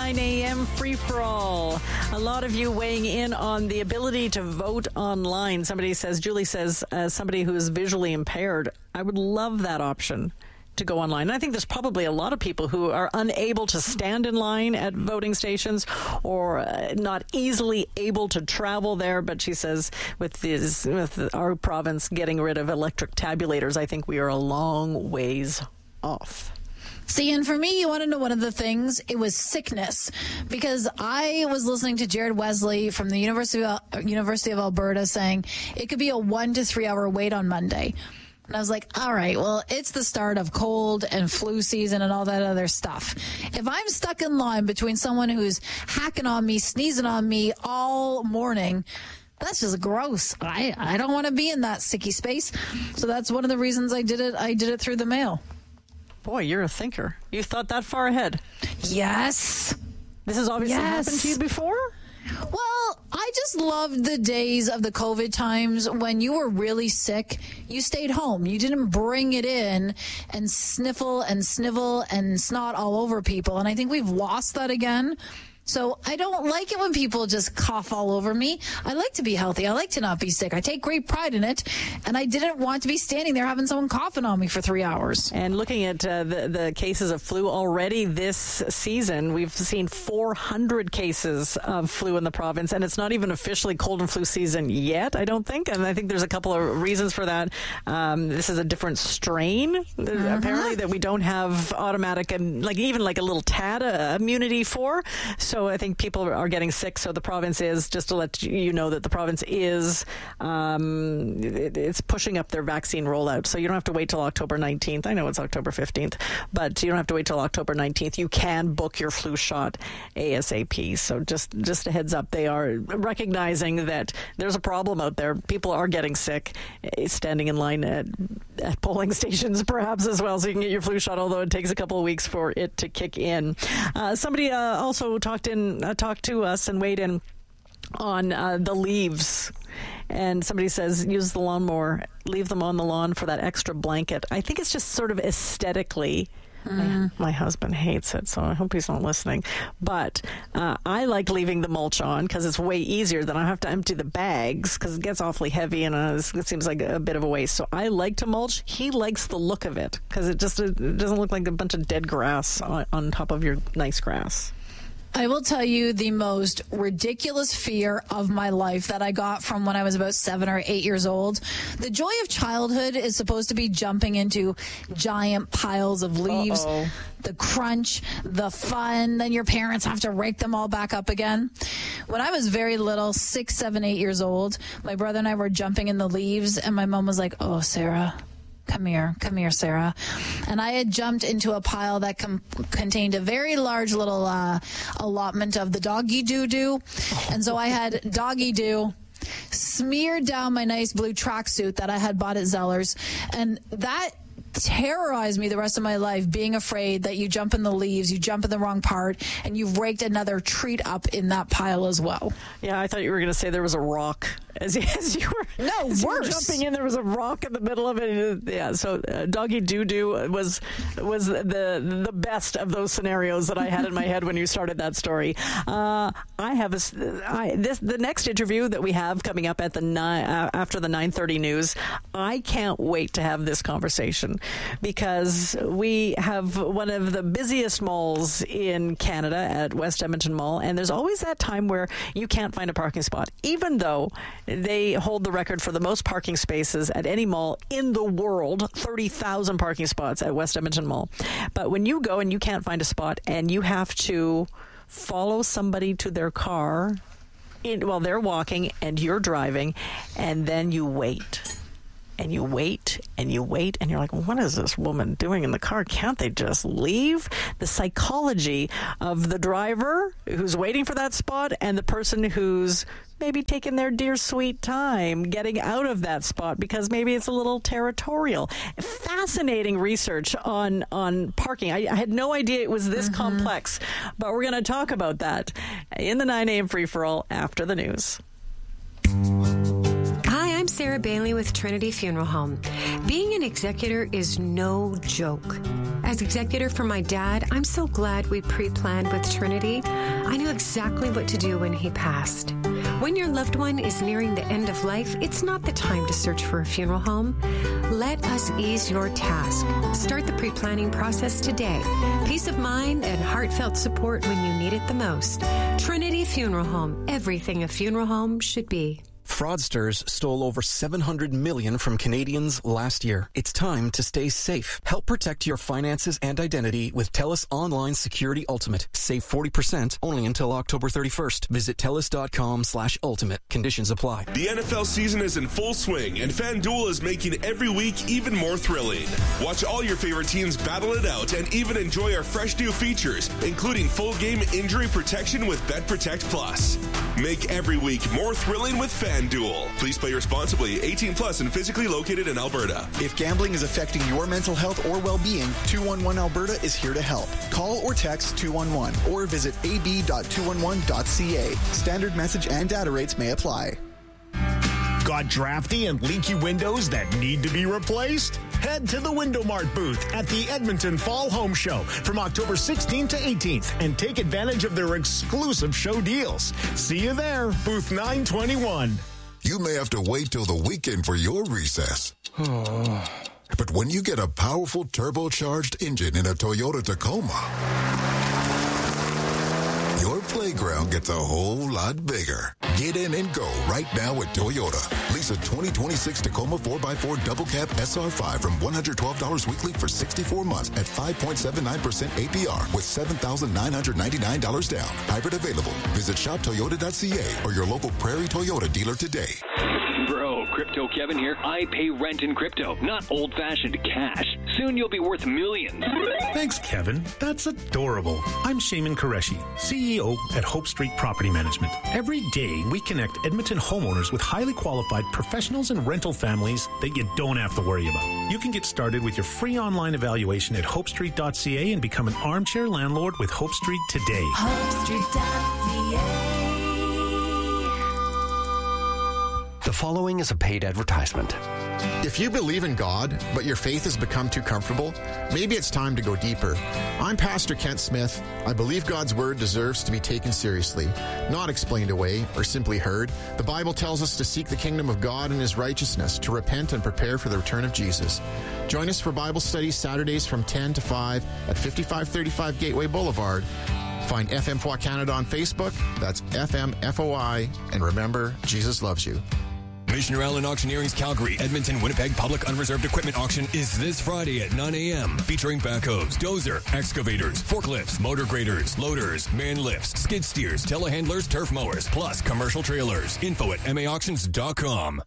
9 a.m. free-for-all. A lot of you weighing in on the ability to vote online. Julie says, as somebody who is visually impaired, I would love that option to go online. And I think there's probably a lot of people who are unable to stand in line at voting stations or not easily able to travel there. But she says with our province getting rid of electric tabulators, I think we are a long ways off. See, and for me, you want to know one of the things? It was sickness. Because I was listening to Jared Wesley from the University of Alberta saying it could be a 1 to 3 hour wait on Monday. And I was like, all right, well, it's the start of cold and flu season and all that other stuff. If I'm stuck in line between someone who's hacking on me, sneezing on me all morning, that's just gross. I don't want to be in that sicky space. So that's one of the reasons I did it. I did it through the mail. Boy, you're a thinker. You thought that far ahead. Yes. This has obviously happened to you before? Well, I just loved the days of the COVID times when you were really sick. You stayed home. You didn't bring it in and sniffle and snivel and snot all over people. And I think we've lost that again. So I don't like it when people just cough all over me. I like to be healthy. I like to not be sick. I take great pride in it. And I didn't want to be standing there having someone coughing on me for 3 hours. And looking at the cases of flu already this season, we've seen 400 cases of flu in the province. And it's not even officially cold and flu season yet, I don't think. And I think there's a couple of reasons for that. This is a different strain, apparently, that we don't have automatic and even a little tad immunity for. So I think people are getting sick. So the province is, just to let you know, that the province is, it's pushing up their vaccine rollout. So you don't have to wait till October 19th. I know it's October 15th, but you don't have to wait till October 19th. You can book your flu shot ASAP. So just a heads up, they are recognizing that there's a problem out there. People are getting sick, standing in line at polling stations perhaps as well, so you can get your flu shot, although it takes a couple of weeks for it to kick in. Somebody also talked to us and weighed in on the leaves. And somebody says, use the lawnmower, leave them on the lawn for that extra blanket. I think it's just sort of aesthetically. My husband hates it, so I hope he's not listening. But I like leaving the mulch on because it's way easier than I have to empty the bags because it gets awfully heavy and it seems like a bit of a waste. So I like to mulch. He likes the look of it because it doesn't look like a bunch of dead grass on top of your nice grass. I will tell you the most ridiculous fear of my life that I got from when I was about 7 or 8 years old. The joy of childhood is supposed to be jumping into giant piles of leaves. Uh-oh. The crunch, the fun, then your parents have to rake them all back up again. When I was very little, 6, 7, 8 years old, my brother and I were jumping in the leaves, and my mom was like, "Oh, Sarah, Come here, Sarah." And I had jumped into a pile that contained a very large little allotment of the doggy doo-doo. And so I had doggy doo smeared down my nice blue tracksuit that I had bought at Zeller's. And that terrorized me the rest of my life, being afraid that you jump in the leaves, you jump in the wrong part, and you've raked another treat up in that pile as well. Yeah, I thought you were going to say there was a rock. As you were jumping in, there was a rock in the middle of it. Yeah, so doggy doo-doo was the best of those scenarios that I had in my head when you started that story. I have the next interview that we have coming up at after the 9:30 news. I can't wait to have this conversation because we have one of the busiest malls in Canada at West Edmonton Mall, and there's always that time where you can't find a parking spot, even though they hold the record for the most parking spaces at any mall in the world, 30,000 parking spots at West Edmonton Mall. But when you go and you can't find a spot and you have to follow somebody to their car while they're walking and you're driving, and then you wait. And you wait, and you wait, and you're like, what is this woman doing in the car? Can't they just leave? The psychology of the driver who's waiting for that spot and the person who's maybe taking their dear sweet time getting out of that spot because maybe it's a little territorial. Fascinating research on parking. I had no idea it was this complex, but we're going to talk about that in the 9 a.m. free-for-all after the news. Sarah Bailey with Trinity Funeral Home. Being an executor is no joke. As executor for my dad, I'm so glad we pre-planned with Trinity. I knew exactly what to do when he passed. When your loved one is nearing the end of life, it's not the time to search for a funeral home. Let us ease your task. Start the pre-planning process today. Peace of mind and heartfelt support when you need it the most. Trinity Funeral Home. Everything a funeral home should be. Fraudsters stole over $700 million from Canadians last year. It's time to stay safe. Help protect your finances and identity with TELUS Online Security Ultimate. Save 40% only until October 31st. Visit TELUS.com/ultimate. Conditions apply. The NFL season is in full swing, and FanDuel is making every week even more thrilling. Watch all your favorite teams battle it out and even enjoy our fresh new features, including full game injury protection with Bet Protect Plus. Make every week more thrilling with FanDuel. Please play responsibly. 18 plus and physically located in Alberta. If gambling is affecting your mental health or well-being, 211 Alberta is here to help. Call or text 211 or visit ab.211.ca. Standard message and data rates may apply. Got drafty and leaky windows that need to be replaced? Head to the Window Mart booth at the Edmonton Fall Home Show from October 16th to 18th and take advantage of their exclusive show deals. See you there, booth 921. You may have to wait till the weekend for your recess. But when you get a powerful turbocharged engine in a Toyota Tacoma, your playground gets a whole lot bigger. Get in and go right now at Toyota. Lease a 2026 Tacoma 4x4 double cab SR5 from $112 weekly for 64 months at 5.79% APR with $7,999 down. Hybrid available. Visit shoptoyota.ca or your local Prairie Toyota dealer today. Bro, Crypto Kevin here. I pay rent in crypto, not old-fashioned cash. Soon you'll be worth millions. Thanks, Kevin. That's adorable. I'm Shaman Qureshi, CEO at Hope Street Property Management. Every day, we connect Edmonton homeowners with highly qualified professionals and rental families that you don't have to worry about. You can get started with your free online evaluation at hopestreet.ca and become an armchair landlord with Hope Street today. HopeStreet.ca. The following is a paid advertisement. If you believe in God, but your faith has become too comfortable, maybe it's time to go deeper. I'm Pastor Kent Smith. I believe God's Word deserves to be taken seriously, not explained away or simply heard. The Bible tells us to seek the kingdom of God and His righteousness, to repent and prepare for the return of Jesus. Join us for Bible studies Saturdays from 10 to 5 at 5535 Gateway Boulevard. Find FMFOI Canada on Facebook. That's FMFOI. And remember, Jesus loves you. Missioner Allen Auctioneering's Calgary, Edmonton, Winnipeg Public Unreserved Equipment Auction is this Friday at 9 a.m. featuring backhoes, dozer, excavators, forklifts, motor graders, loaders, man lifts, skid steers, telehandlers, turf mowers, plus commercial trailers. Info at maauctions.com.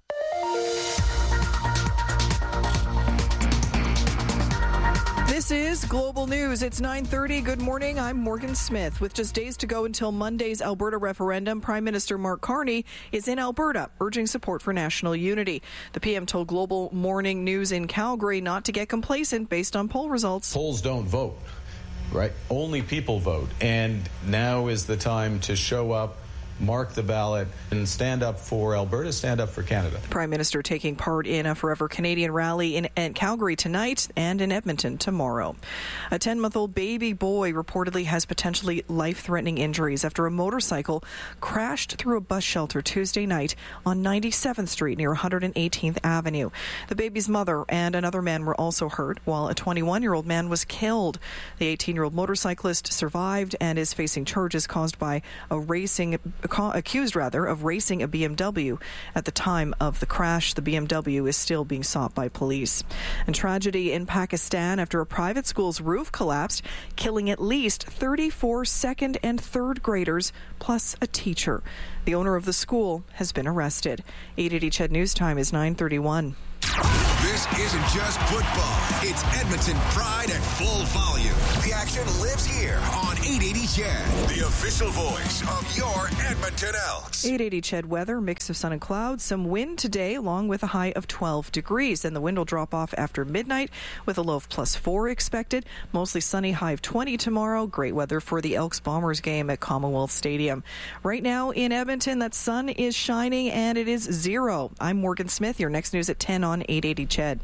This is Global News. It's 9:30. Good morning. I'm Morgan Smith. With just days to go until Monday's Alberta referendum, Prime Minister Mark Carney is in Alberta, urging support for national unity. The PM told Global Morning News in Calgary not to get complacent based on poll results. Polls don't vote, right? Only people vote. And now is the time to show up, mark the ballot, and stand up for Alberta, stand up for Canada. The Prime Minister taking part in a Forever Canadian rally in Calgary tonight and in Edmonton tomorrow. A 10-month-old baby boy reportedly has potentially life-threatening injuries after a motorcycle crashed through a bus shelter Tuesday night on 97th Street near 118th Avenue. The baby's mother and another man were also hurt, while a 21-year-old man was killed. The 18-year-old motorcyclist survived and is facing charges caused by accused of racing a BMW. At the time of the crash, the BMW is still being sought by police. And tragedy in Pakistan after a private school's roof collapsed, killing at least 34 second and third graders, plus a teacher. The owner of the school has been arrested. 880 CHED News Time is 9:31. This isn't just football. It's Edmonton pride at full volume. The action lives here on 880 CHED, the official voice of your Edmonton Elks. 880 CHED weather, mix of sun and clouds, some wind today along with a high of 12 degrees. Then the wind will drop off after midnight with a low of +4 expected. Mostly sunny, high of 20 tomorrow. Great weather for the Elks Bombers game at Commonwealth Stadium. Right now in Edmonton, that sun is shining and it is 0. I'm Morgan Smith. Your next news at 10 on 880 CHED.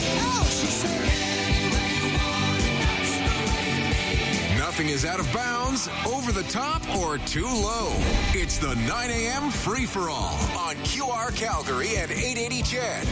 Nothing is out of bounds, over the top, or too low. It's the 9 a.m. free-for-all on QR Calgary and 880 CHED.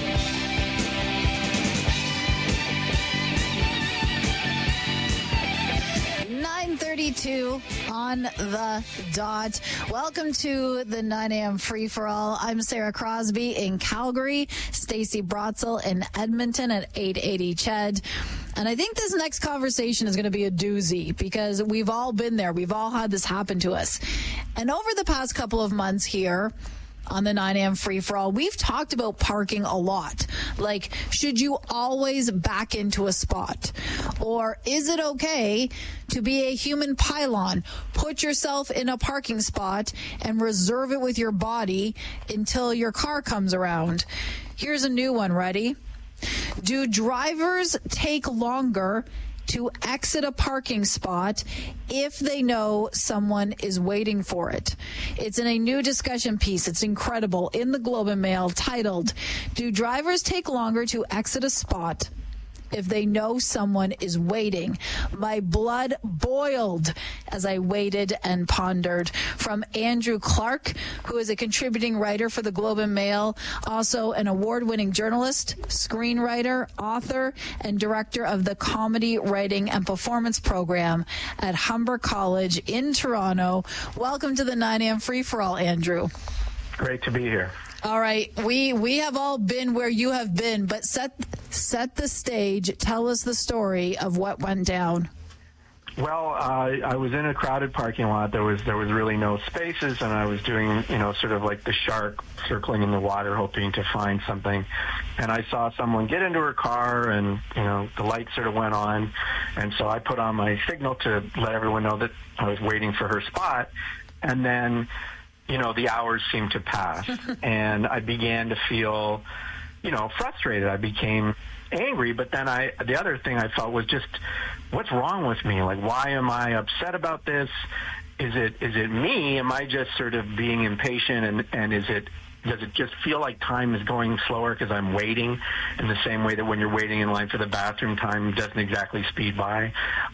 9:32 on the dot. Welcome to the 9 a.m. free-for-all. I'm Sarah Crosby in Calgary, Stacey Brotzel in Edmonton at 880 CHED. And I think this next conversation is going to be a doozy because we've all been there. We've all had this happen to us. And over the past couple of months here on the 9 a.m. free-for-all, we've talked about parking a lot. Like, should you always back into a spot? Or is it okay to be a human pylon? Put yourself in a parking spot and reserve it with your body until your car comes around. Here's a new one. Ready? Do drivers take longer to exit a parking spot if they know someone is waiting for it? It's in a new discussion piece. It's incredible. In the Globe and Mail, titled, Do Drivers Take Longer to Exit a Spot if they know someone is waiting? My blood boiled as I waited and pondered. From Andrew Clark, who is a contributing writer for the Globe and Mail, also an award-winning journalist, screenwriter, author, and director of the Comedy Writing and Performance Program at Humber College in Toronto. Welcome to the 9 a.m. free-for-all, Andrew. Great to be here. All right, we have all been where you have been, but set the stage. Tell us the story of what went down. Well, I was in a crowded parking lot. There was really no spaces, and I was doing, sort of like the shark circling in the water, hoping to find something. And I saw someone get into her car, and the light sort of went on, and so I put on my signal to let everyone know that I was waiting for her spot, and then the hours seemed to pass, and I began to feel, frustrated. I became angry, but then the other thing I felt was just, what's wrong with me? Like, why am I upset about this? Is it me? Am I just sort of being impatient, and does it just feel like time is going slower because I'm waiting in the same way that when you're waiting in line for the bathroom, time doesn't exactly speed by?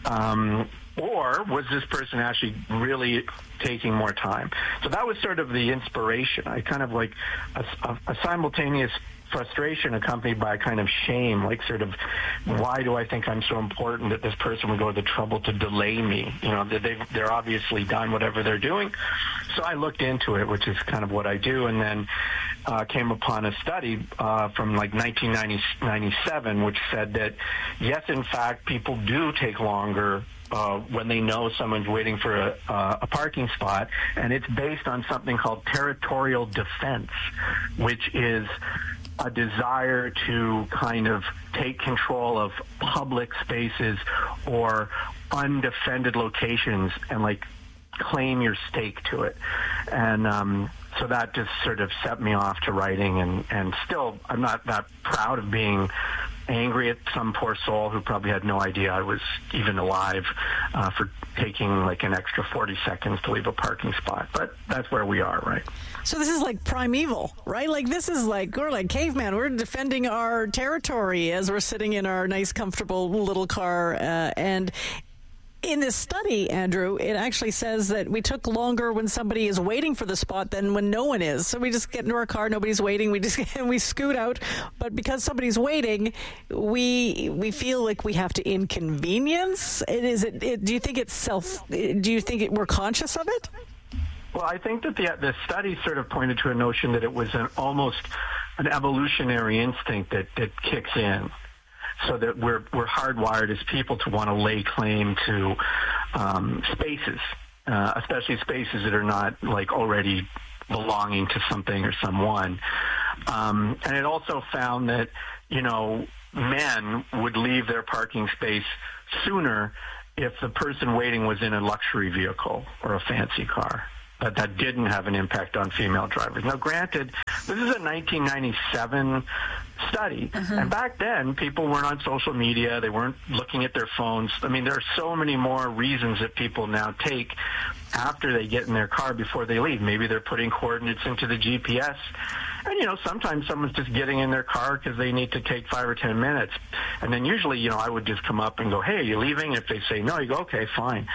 Or was this person actually really taking more time? So that was sort of the inspiration. I kind of like a simultaneous frustration accompanied by kind of shame, like sort of, why do I think I'm so important that this person would go to the trouble to delay me? They're obviously done whatever they're doing. So I looked into it, which is kind of what I do, and then came upon a study from like 1997, which said that, yes, in fact, people do take longer when they know someone's waiting for a parking spot, and it's based on something called territorial defense, which is a desire to kind of take control of public spaces or undefended locations and like claim your stake to it. And so that just sort of set me off to writing, and still I'm not that proud of being angry at some poor soul who probably had no idea I was even alive for taking like an extra 40 seconds to leave a parking spot. But that's where we are, right? So this is like primeval, right? Like this is like, we're like caveman. We're defending our territory as we're sitting in our nice, comfortable little car. And in this study, Andrew, it actually says that we took longer when somebody is waiting for the spot than when no one is. So we just get into our car, nobody's waiting, we scoot out. But because somebody's waiting, we feel like we have to inconvenience. Do you think we're conscious of it? Well, I think that the study sort of pointed to a notion that it was almost an evolutionary instinct that kicks in. So that we're hardwired as people to want to lay claim to spaces, especially spaces that are not like already belonging to something or someone. And it also found that, men would leave their parking space sooner if the person waiting was in a luxury vehicle or a fancy car. That didn't have an impact on female drivers. Now, granted, this is a 1997 study, and back then, people weren't on social media. They weren't looking at their phones. I mean, there are so many more reasons that people now take after they get in their car before they leave. Maybe they're putting coordinates into the GPS. And, you know, sometimes someone's just getting in their car because they need to take 5 or 10 minutes. And then usually, you know, I would just come up and go, hey, are you leaving? If they say no, you go, okay, fine.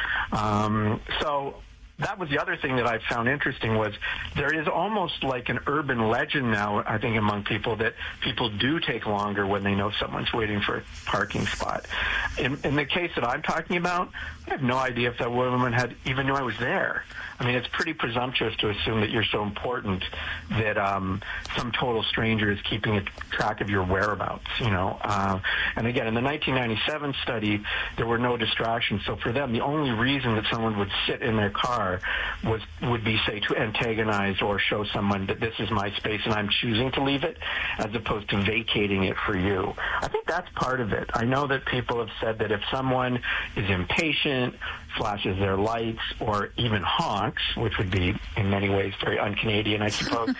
So that was the other thing that I found interesting was there is almost like an urban legend now, I think, among people that people do take longer when they know someone's waiting for a parking spot. In the case that I'm talking about, I have no idea if that woman even knew I was there. I mean, it's pretty presumptuous to assume that you're so important that some total stranger is keeping track of your whereabouts, you know. And again, in the 1997 study, there were no distractions. So for them, the only reason that someone would sit in their car would be, say, to antagonize or show someone that this is my space and I'm choosing to leave it, as opposed to vacating it for you. I think that's part of it. I know that people have said that if someone is impatient, flashes their lights, or even honks, which would be in many ways very un-Canadian, I suppose,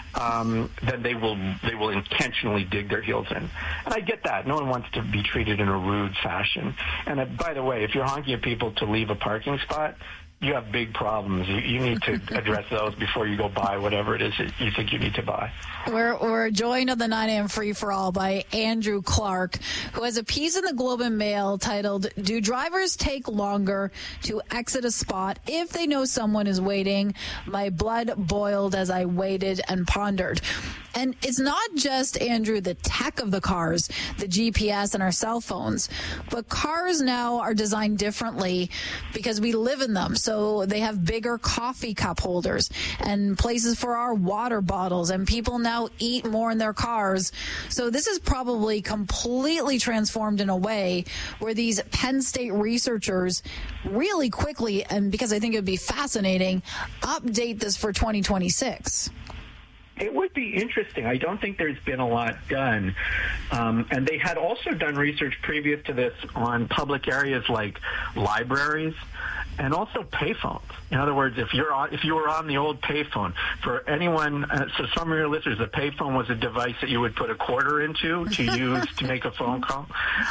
then they will intentionally dig their heels in. And I get that. No one wants to be treated in a rude fashion. And by the way, if you're honking at people to leave a parking spot, you have big problems. You need to address those before you go buy whatever it is that you think you need to buy. We're joined on the 9 a.m. Free-for-All by Andrew Clark, who has a piece in the Globe and Mail titled, "Do Drivers Take Longer to Exit a Spot If They Know Someone is Waiting? My blood boiled as I waited and pondered." And it's not just, Andrew, the tech of the cars, the GPS and our cell phones, but cars now are designed differently because we live in them. So they have bigger coffee cup holders and places for our water bottles, and people now eat more in their cars. So this is probably completely transformed in a way where these Penn State researchers really quickly, and because I think it would be fascinating, update this for 2026. It would be interesting. I don't think there's been a lot done. And they had also done research previous to this on public areas like libraries and also payphones. In other words, if you were on the old payphone, for anyone, so some of your listeners, the payphone was a device that you would put a quarter into to use to make a phone call.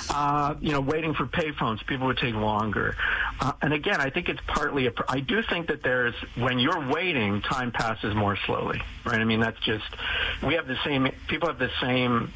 Waiting for payphones, people would take longer. And again, I think it's partly, I do think that when you're waiting, time passes more slowly, right? I mean, that's just, people have the same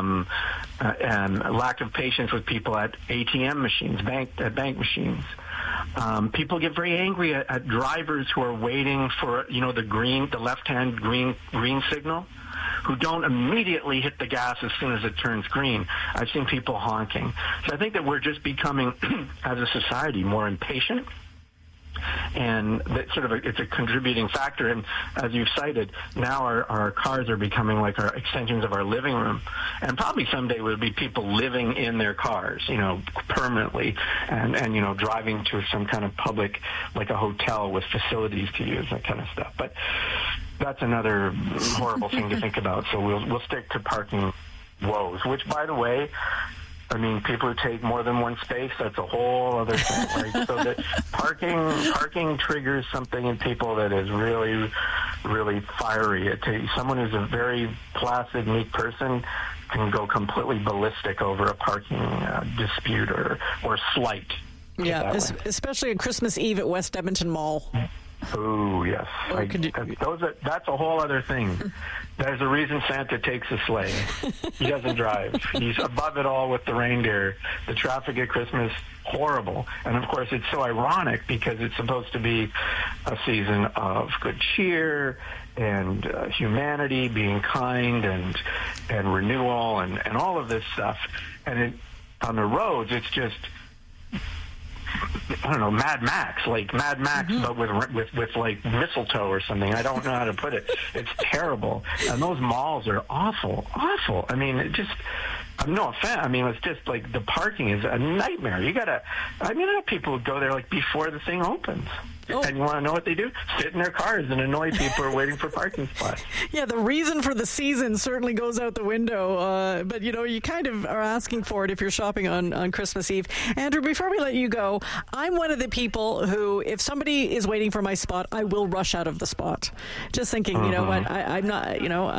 lack of patience with people at ATM machines, bank machines. People get very angry at drivers who are waiting for, the left-hand green signal, who don't immediately hit the gas as soon as it turns green. I've seen people honking. So I think that we're just becoming, as a society, more impatient. And that it's a contributing factor. And as you've cited, now our cars are becoming like our extensions of our living room. And probably someday will be people living in their cars, permanently, and driving to some kind of public, like a hotel with facilities to use, that kind of stuff. But that's another horrible thing to think about. So we'll stick to parking woes, which, by the way, I mean, people who take more than one space, that's a whole other thing, right? So that parking triggers something in people that is really, really fiery. Someone who's a very placid, meek person can go completely ballistic over a parking dispute or slight. Yeah, especially on Christmas Eve at West Edmonton Mall. Oh, yes. That's a whole other thing. There's a reason Santa takes a sleigh. He doesn't drive. He's above it all with the reindeer. The traffic at Christmas, horrible. And, of course, it's so ironic because it's supposed to be a season of good cheer and humanity, being kind and renewal and all of this stuff. And on the roads, it's just, I don't know, Mad Max, but with like mistletoe or something. I don't know how to put it. It's terrible. And those malls are awful. I mean, no offense. I mean, it's just like the parking is a nightmare. I have people who go there like before the thing opens. Oh. And you want to know what they do? Sit in their cars and annoy people who are waiting for parking spots. Yeah, the reason for the season certainly goes out the window. But, you kind of are asking for it if you're shopping on Christmas Eve. Andrew, before we let you go, I'm one of the people who, if somebody is waiting for my spot, I will rush out of the spot. Just thinking, you know what, I'm not,